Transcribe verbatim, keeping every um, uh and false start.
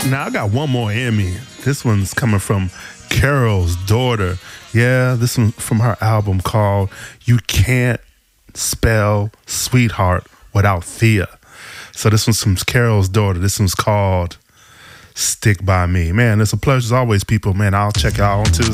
Now I got one more in me. This one's coming from Carol's daughter. Yeah, this one from her album called You Can't Spell Sweetheart Without Thea. So this one's from Carol's daughter. This one's called Stick By Me. Man, it's a pleasure as always, people. Man, I'll check y'all on Tuesday.